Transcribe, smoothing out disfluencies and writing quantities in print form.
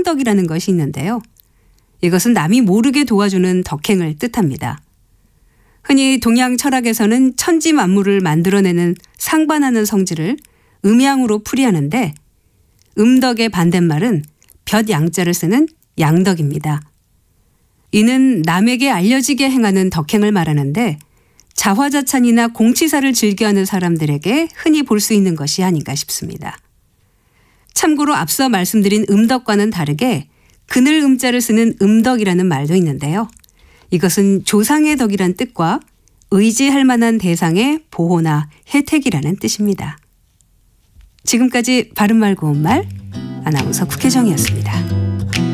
상덕이라는 것이 있는데요. 이것은 남이 모르게 도와주는 덕행을 뜻합니다. 흔히 동양 철학에서는 천지 만물을 만들어내는 상반하는 성질을 음양으로 풀이하는데 음덕의 반대말은 볕양자를 쓰는 양덕입니다. 이는 남에게 알려지게 행하는 덕행을 말하는데 자화자찬이나 공치사를 즐겨하는 사람들에게 흔히 볼 수 있는 것이 아닌가 싶습니다. 참고로 앞서 말씀드린 음덕과는 다르게 그늘 음자를 쓰는 음덕이라는 말도 있는데요. 이것은 조상의 덕이란 뜻과 의지할 만한 대상의 보호나 혜택이라는 뜻입니다. 지금까지 바른말 고운말 아나운서 국혜정이었습니다.